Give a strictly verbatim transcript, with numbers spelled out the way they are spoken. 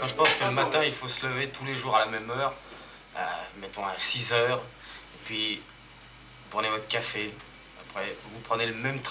Quand je pense que le matin, il faut se lever tous les jours à la même heure, euh, mettons à six heures, et puis vous prenez votre café, après vous prenez le même train.